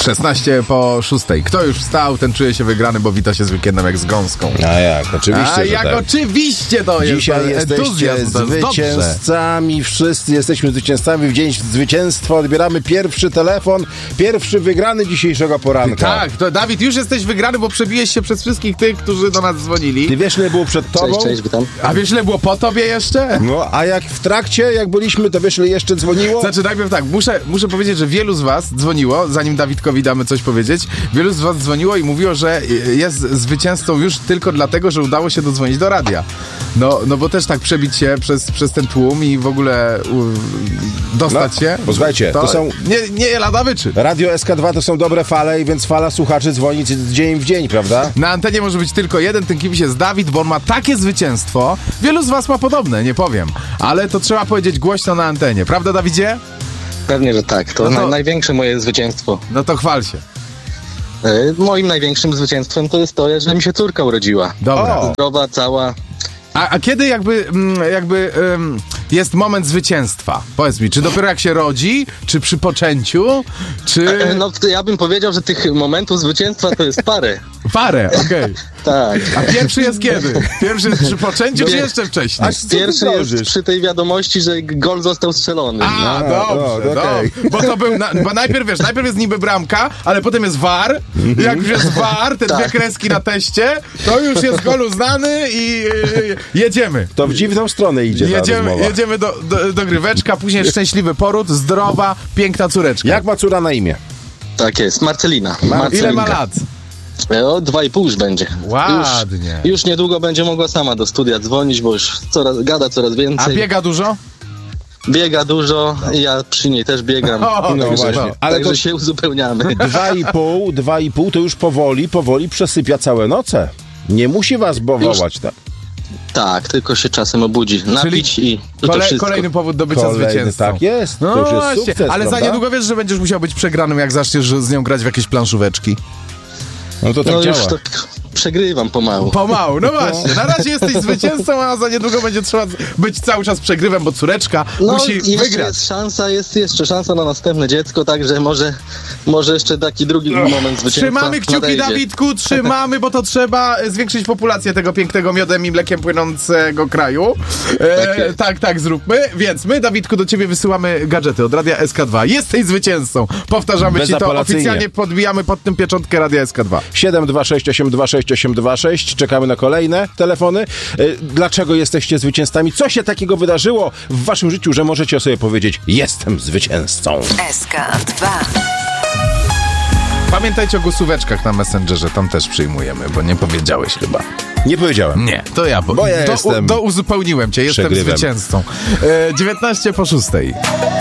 16 po 6. Kto już wstał, ten czuje się wygrany, bo wita się z weekendem jak z gąską. A jak, oczywiście, że tak. Oczywiście to jest. Dzisiaj jesteście zwycięzcami, wszyscy jesteśmy zwycięzcami. W dzień zwycięstwa odbieramy pierwszy telefon, pierwszy wygrany dzisiejszego poranka. Tak, to Dawid, już jesteś wygrany, bo przebiłeś się przez wszystkich tych, którzy do nas dzwonili. Ty wiesz, ile było przed tobą? Cześć, witam. A wiesz, ile było po tobie jeszcze? No, a jak w trakcie, jak byliśmy, to wiesz, ile jeszcze dzwoniło? Znaczy, najpierw tak, muszę powiedzieć, że wielu z was dzwoniło, zanim Dawidkowi damy coś powiedzieć, wielu z was dzwoniło i mówiło, że jest zwycięzcą już tylko dlatego, że udało się dodzwonić do radia. No bo też tak przebić się przez ten tłum i w ogóle dostać się. Posłuchajcie, to są... Nie lada wyczyn. Radio SK2 to są dobre fale, więc fala słuchaczy dzwoni dzień w dzień, prawda? Na antenie może być tylko jeden, tym kimś jest Dawid, bo on ma takie zwycięstwo. Wielu z was ma podobne, nie powiem. Ale to trzeba powiedzieć głośno na antenie. Prawda, Dawidzie? Pewnie, że tak. To największe moje zwycięstwo. No to chwal się. Moim największym zwycięstwem to jest to, że mi się córka urodziła. Dobra. Zdrowa, cała. A kiedy jest moment zwycięstwa? Powiedz mi, czy dopiero jak się rodzi, czy przy poczęciu, czy... No ja bym powiedział, że tych momentów zwycięstwa to jest parę. Parę, okej. Tak. A pierwszy jest kiedy? Pierwszy jest przy poczęciu, czy jeszcze wcześniej? Pierwszy jest przy tej wiadomości, że gol został strzelony. Dobrze. Bo to był, bo najpierw jest niby bramka, ale potem jest VAR. Jak już jest VAR, te dwie kreski na teście, to już jest gol uznany i jedziemy. To w dziwną stronę idzie ta rozmowa. Jedziemy do gryweczka, później szczęśliwy poród, zdrowa, piękna córeczka. Jak ma córa na imię? Tak jest, Marcelina. Ile ma lat? 2,5 już będzie. Ładnie. Już niedługo będzie mogła sama do studia dzwonić, bo już gada coraz więcej. A biega dużo? Biega dużo i ja przy niej też biegam. Właśnie. Ale także się uzupełniamy. 2,5 to już powoli przesypia całe noce. Nie musi was wołać, tak? Tak, tylko się czasem obudzi, napić i to wszystko. Kolejny powód do bycia zwycięzcą. Tak jest, to już jest sukces, ale prawda? za niedługo wiesz, że będziesz musiał być przegranym, jak zaczniesz z nią grać w jakieś planszóweczki. No to tak działa. Już tak przegrywam pomału. No właśnie. Na razie jesteś zwycięzcą, a za niedługo będzie trzeba być cały czas przegrywem, bo córeczka musi wygrać. Jest jeszcze szansa na następne dziecko, także może jeszcze taki drugi moment zwycięstwa. Trzymamy kciuki, nadejdzie. Dawidku, trzymamy, bo to trzeba zwiększyć populację tego pięknego miodem i mlekiem płynącego kraju. Tak, zróbmy. Więc my, Dawidku, do ciebie wysyłamy gadżety od Radia SK2. Jesteś zwycięzcą. Powtarzamy ci to, oficjalnie podbijamy pod tym pieczątkę Radia SK2. 726826826. Czekamy na kolejne telefony. Dlaczego jesteście zwycięzcami? Co się takiego wydarzyło w waszym życiu, że możecie sobie powiedzieć: jestem zwycięzcą? SK2. Pamiętajcie o głosóweczkach na Messengerze, tam też przyjmujemy, bo nie powiedziałeś chyba. Nie powiedziałem. Nie, to ja, bo ja jestem uzupełniłem cię, jestem zwycięzcą. 19 po 6.